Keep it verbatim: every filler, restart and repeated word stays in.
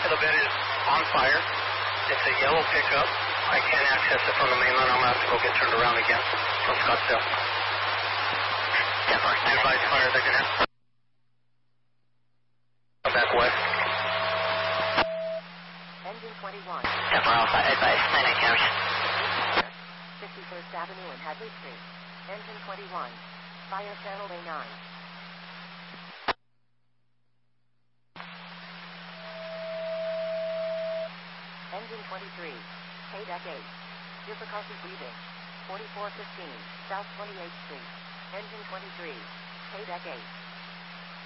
of the bed is on fire. It's a yellow pickup. I can't access it from the mainland. I'm going to have to go get turned around again from Scottsdale. Advise fire, they're going to come back west. Engine twenty-one. Denver Alpha, advise, nine nine counters. fifty-first Avenue and Hadley Street. Engine twenty-one. Fire channel A nine. Engine twenty-three. K-Deck eight. Difficulty breathing. forty-four fifteen. South twenty-eighth Street. Engine twenty-three. K-Deck eight.